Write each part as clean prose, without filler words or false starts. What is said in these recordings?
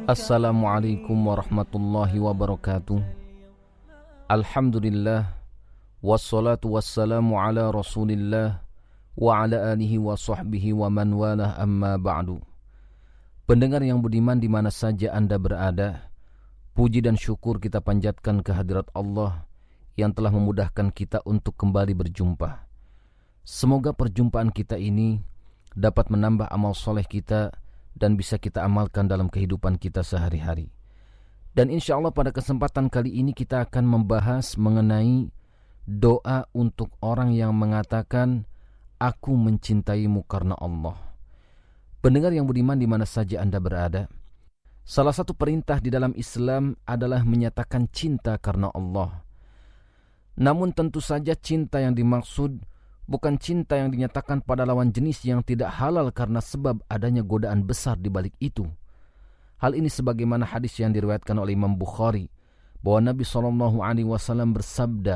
Assalamualaikum warahmatullahi wabarakatuh. Alhamdulillah, wassalatu wassalamu ala rasulillah wa ala alihi wa sahbihi wa man walah, amma ba'du. Pendengar yang budiman di mana saja Anda berada, puji dan syukur kita panjatkan kehadirat Allah yang telah memudahkan kita untuk kembali berjumpa. Semoga perjumpaan kita ini dapat menambah amal soleh kita dan bisa kita amalkan dalam kehidupan kita sehari-hari. Dan insya Allah pada kesempatan kali ini kita akan membahas mengenai doa untuk orang yang mengatakan, "Aku mencintaimu karena Allah." Pendengar yang budiman di mana saja Anda berada, salah satu perintah di dalam Islam adalah menyatakan cinta karena Allah. Namun tentu saja cinta yang dimaksud bukan cinta yang dinyatakan pada lawan jenis yang tidak halal karena sebab adanya godaan besar di balik itu. Hal ini sebagaimana hadis yang diriwayatkan oleh Imam Bukhari bahwa Nabi SAW bersabda,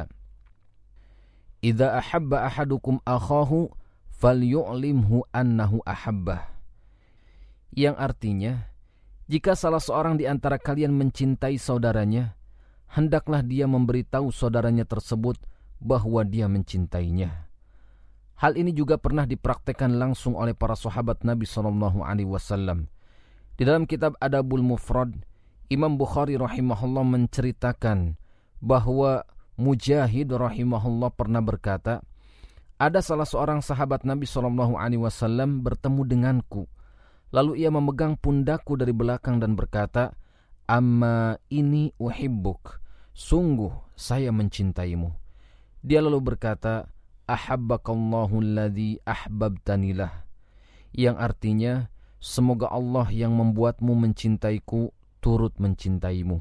"Idza ahabba ahadukum akhahu falyu'limhu annahu ahabbah." Yang artinya, jika salah seorang di antara kalian mencintai saudaranya, hendaklah dia memberitahu saudaranya tersebut bahwa dia mencintainya. Hal ini juga pernah dipraktekkan langsung oleh para sahabat Nabi SAW. Di dalam kitab Adabul Mufrad, Imam Bukhari rahimahullah menceritakan bahwa Mujahid rahimahullah pernah berkata, ada salah seorang sahabat Nabi SAW bertemu denganku. Lalu ia memegang pundakku dari belakang dan berkata, "Amma ini uhibbuk, sungguh saya mencintaimu." Dia lalu berkata, "Ahabbakallahu alladhi ahbabtanilah," yang artinya, semoga Allah yang membuatmu mencintaiku turut mencintaimu.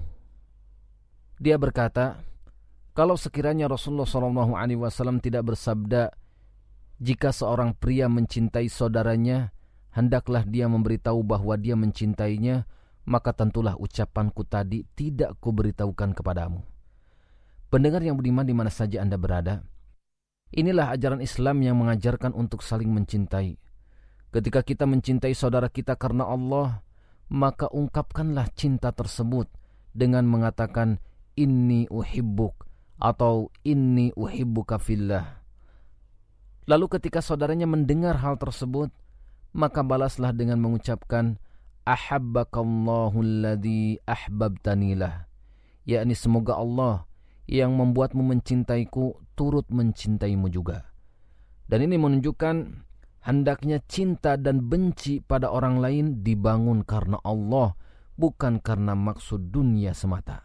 Dia berkata, kalau sekiranya Rasulullah SAW tidak bersabda, jika seorang pria mencintai saudaranya, hendaklah dia memberitahu bahwa dia mencintainya, maka tentulah ucapanku tadi tidak kuberitahukan kepadamu. Pendengar yang budiman di mana saja Anda berada, inilah ajaran Islam yang mengajarkan untuk saling mencintai. Ketika kita mencintai saudara kita karena Allah, maka ungkapkanlah cinta tersebut dengan mengatakan, "Inni uhibbuk" atau "Inni uhibbuka fillah." Lalu ketika saudaranya mendengar hal tersebut, maka balaslah dengan mengucapkan, "Ahabbakallahu alladhi ahbabtanilah," yakni semoga Allah yang membuatmu mencintaiku turut mencintaimu juga. Dan ini menunjukkan hendaknya cinta dan benci pada orang lain dibangun karena Allah, bukan karena maksud dunia semata.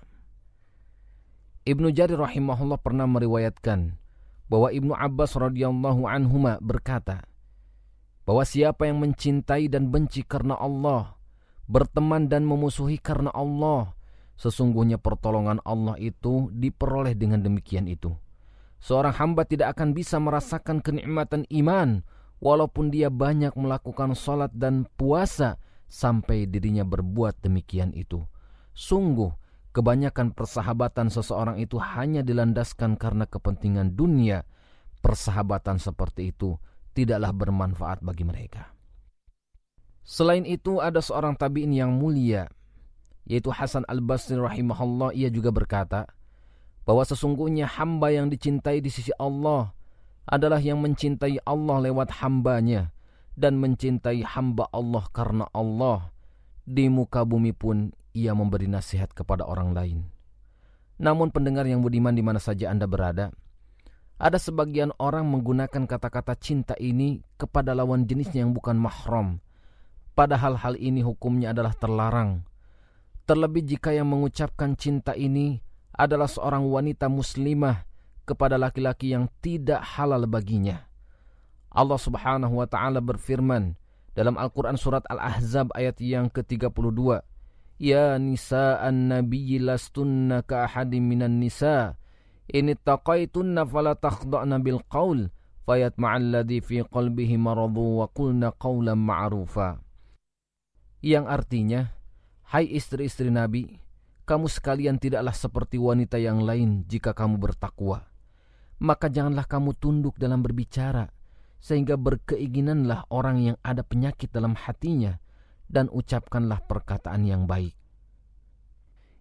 Ibnu Jarir rahimahullah pernah meriwayatkan bahwa Ibnu Abbas radhiyallahu anhuma berkata bahwa siapa yang mencintai dan benci karena Allah, berteman dan memusuhi karena Allah, sesungguhnya pertolongan Allah itu diperoleh dengan demikian itu. Seorang hamba tidak akan bisa merasakan kenikmatan iman walaupun dia banyak melakukan salat dan puasa sampai dirinya berbuat demikian itu. Sungguh, kebanyakan persahabatan seseorang itu hanya dilandaskan karena kepentingan dunia. Persahabatan seperti itu tidaklah bermanfaat bagi mereka. Selain itu, ada seorang tabi'in yang mulia, yaitu Hasan al-Basri rahimahullah. Ia juga berkata bahwa sesungguhnya hamba yang dicintai di sisi Allah adalah yang mencintai Allah lewat hambanya dan mencintai hamba Allah karena Allah. Di muka bumi pun ia memberi nasihat kepada orang lain. Namun pendengar yang budiman di mana saja Anda berada, ada sebagian orang menggunakan kata-kata cinta ini kepada lawan jenisnya yang bukan mahram, padahal hal ini hukumnya adalah terlarang. Terlebih jika yang mengucapkan cinta ini adalah seorang wanita muslimah kepada laki-laki yang tidak halal baginya. Allah Subhanahu wa taala berfirman dalam Al-Qur'an surat Al-Ahzab ayat yang ke-32, "Ya nisa'an nabiyyi lastunna ka ahadin minan nisa' in ittaqaytunna fala takhda'na bil qaul fayatma'alladzi fi qalbihi maradu wa qulna qawlan ma'rufa." Yang artinya, hai istri-istri Nabi, kamu sekalian tidaklah seperti wanita yang lain jika kamu bertakwa. Maka janganlah kamu tunduk dalam berbicara, sehingga berkeinginanlah orang yang ada penyakit dalam hatinya, dan ucapkanlah perkataan yang baik.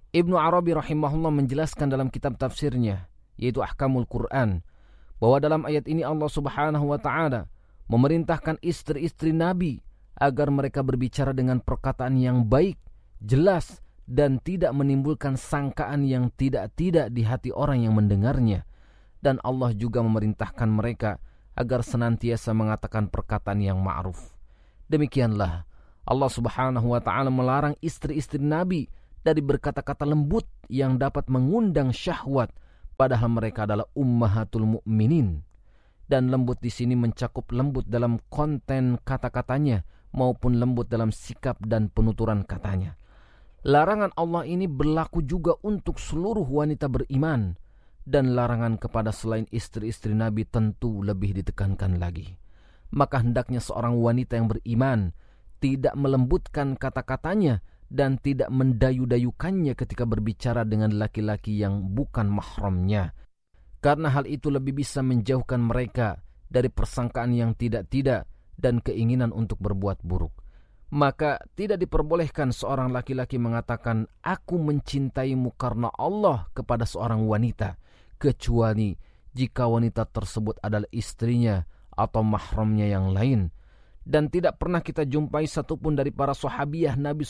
Ibnu Arabi rahimahullah menjelaskan dalam kitab tafsirnya, yaitu Ahkamul Quran, bahwa dalam ayat ini Allah Subhanahu wa taala memerintahkan istri-istri Nabi agar mereka berbicara dengan perkataan yang baik, jelas, dan tidak menimbulkan sangkaan yang tidak-tidak di hati orang yang mendengarnya. Dan Allah juga memerintahkan mereka agar senantiasa mengatakan perkataan yang ma'ruf. Demikianlah Allah Subhanahu wa taala melarang istri-istri Nabi dari berkata-kata lembut yang dapat mengundang syahwat, padahal mereka adalah ummahatul mukminin. Dan lembut di sini mencakup lembut dalam konten kata-katanya maupun lembut dalam sikap dan penuturan katanya. Larangan Allah ini berlaku juga untuk seluruh wanita beriman, dan larangan kepada selain istri-istri Nabi tentu lebih ditekankan lagi. Maka hendaknya seorang wanita yang beriman tidak melembutkan kata-katanya dan tidak mendayu-dayukannya ketika berbicara dengan laki-laki yang bukan mahramnya. Karena hal itu lebih bisa menjauhkan mereka dari persangkaan yang tidak-tidak dan keinginan untuk berbuat buruk. Maka tidak diperbolehkan seorang laki-laki mengatakan, "Aku mencintaimu karena Allah" kepada seorang wanita, kecuali jika wanita tersebut adalah istrinya atau mahramnya yang lain. Dan tidak pernah kita jumpai satupun dari para sahabiah Nabi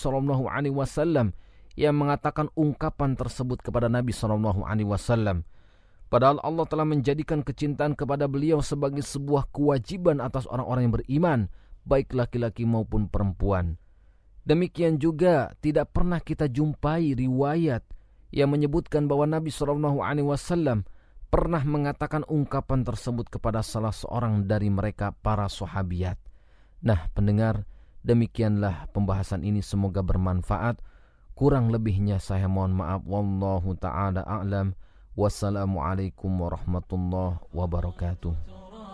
SAW yang mengatakan ungkapan tersebut kepada Nabi SAW. Padahal Allah telah menjadikan kecintaan kepada beliau sebagai sebuah kewajiban atas orang-orang yang beriman, baik laki-laki maupun perempuan. Demikian juga tidak pernah kita jumpai riwayat yang menyebutkan bahwa Nabi SAW pernah mengatakan ungkapan tersebut kepada salah seorang dari mereka para sahabiat. Nah, pendengar, demikianlah pembahasan ini, semoga bermanfaat. Kurang lebihnya saya mohon maaf. Wallahu ta'ala a'lam. Wassalamualaikum warahmatullahi wabarakatuh.